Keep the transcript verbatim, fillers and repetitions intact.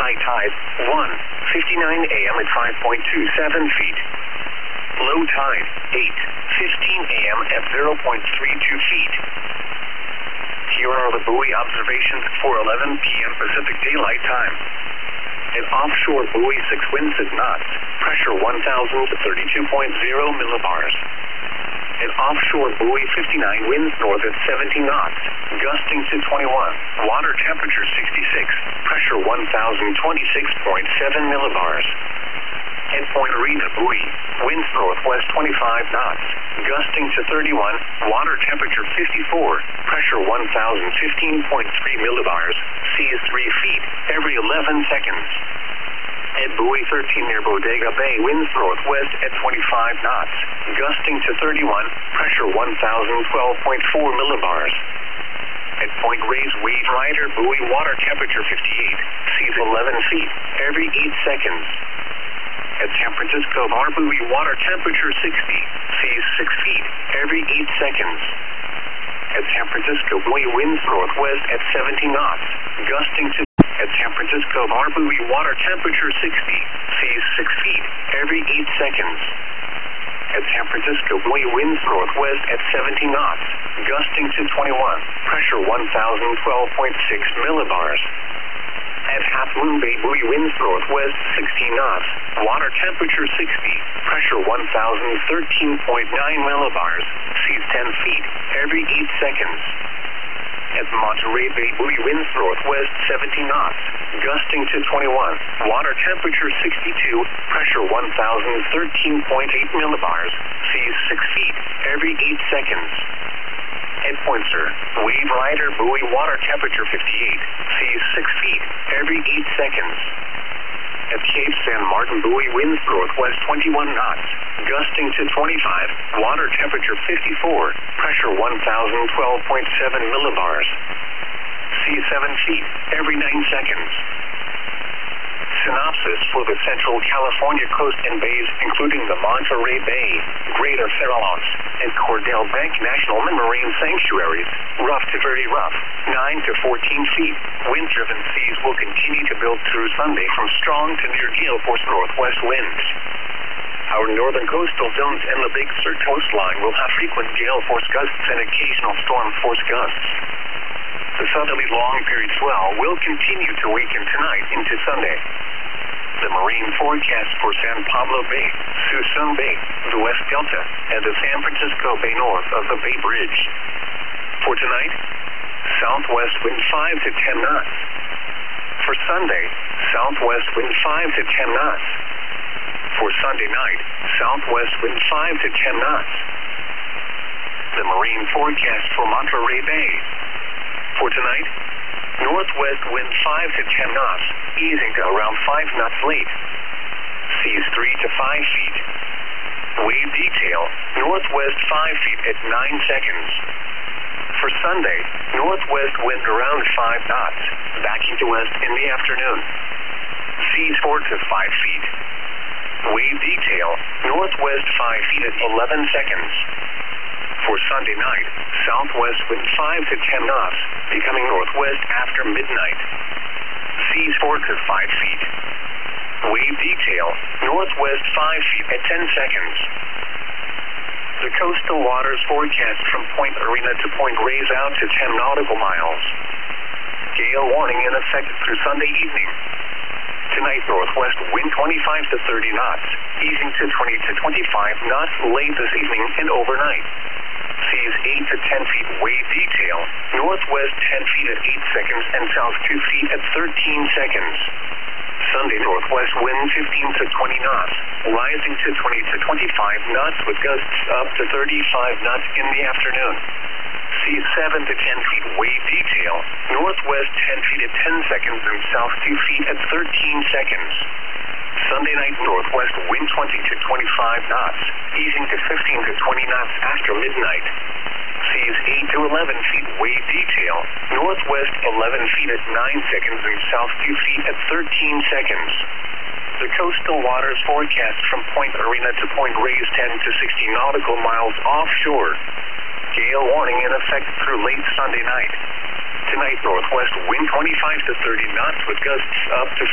High tide, one fifty-nine a m at five point two seven feet. Low tide, eight fifteen a m at zero point three two feet. Here are the buoy observations for eleven p m Pacific Daylight Time. An offshore buoy, six winds at knots, pressure one thousand thirty-two point zero millibars. An offshore buoy, fifty-nine, winds north at seventy knots, gusting to twenty-one, water temperature sixty-six, pressure one thousand twenty-six point seven millibars. At Point Arena buoy, winds northwest twenty-five knots, gusting to thirty-one, water temperature fifty-four, pressure one thousand fifteen point three millibars, seas three feet every eleven seconds. At buoy thirteen near Bodega Bay, winds northwest at twenty-five knots, gusting to thirty-one, pressure one thousand twelve point four millibars. At Point Reyes Wave Rider buoy, water temperature fifty-eight, seas eleven feet every eight seconds. At San Francisco Bar buoy, water temperature sixty, seas six feet every eight seconds. At San Francisco buoy, winds northwest at seventy knots, gusting to At San Francisco Bar buoy, water temperature sixty, seas six feet every eight seconds. At San Francisco buoy, winds northwest at seventy knots, gusting to twenty-one, pressure one thousand twelve point six millibars. At Half Moon Bay buoy, winds northwest sixteen knots, water temperature sixty, pressure one thousand thirteen point nine millibars, seas ten feet every eight seconds. At Monterey Bay buoy, winds northwest seventy knots, gusting to twenty-one, water temperature sixty-two, pressure one thousand thirteen point eight millibars, seas six feet every eight seconds. At Poinsett, Wave Rider buoy, water temperature fifty-eight, seas six feet every eight seconds. At Cape San Martin buoy, winds northwest twenty-one knots, gusting to twenty-five, water temperature fifty-four, pressure one thousand twelve point seven millibars. Seas seven feet every nine seconds. Synopsis for the Central California coast and bays, including the Monterey Bay, Greater Farallones, and Cordell Bank National Marine Sanctuaries, rough to very rough, nine to fourteen feet. Wind-driven seas will continue to build through Sunday from strong to near gale force northwest winds. Our northern coastal zones and the Big Sur coastline will have frequent gale force gusts and occasional storm force gusts. The southerly long period swell will continue to weaken tonight into Sunday. The marine forecast for San Pablo Bay, Suisun Bay, the West Delta, and the San Francisco Bay north of the Bay Bridge. For tonight, southwest wind five to ten knots. For Sunday, southwest wind five to ten knots. For Sunday night, southwest wind five to ten knots. The marine forecast for Monterey Bay. For tonight, northwest wind five to ten knots, easing to around five knots late. Seas three to five feet. Wave detail, northwest five feet at nine seconds. For Sunday, northwest wind around five knots, backing to west in the afternoon. Seas four to five feet. Wave detail, northwest five feet at eleven seconds. For Sunday night, southwest wind five to ten knots, becoming northwest after midnight. Seas four to five feet. Wave detail, northwest five feet at ten seconds. The coastal waters forecast from Point Arena to Point Reyes out to ten nautical miles. Gale warning in effect through Sunday evening. Tonight, northwest wind twenty-five to thirty knots, easing to twenty to twenty-five knots late this evening and overnight. Seas eight to ten feet. Wave detail, northwest ten feet at eight seconds and south two feet at thirteen seconds. Sunday, northwest wind fifteen to twenty knots, rising to twenty to twenty-five knots with gusts up to thirty-five knots in the afternoon. Seas seven to ten feet. Wave detail, northwest ten feet at ten seconds and south two feet at thirteen seconds. Sunday night, northwest wind twenty to twenty-five knots, easing to fifteen to twenty knots after midnight. Seas eight to eleven feet. Wave detail, northwest eleven feet at nine seconds and south two feet at thirteen seconds. The coastal waters forecast from Point Arena to Point Reyes ten to sixty nautical miles offshore. Gale warning in effect through late Sunday night. Tonight, northwest wind twenty-five to thirty knots with gusts up to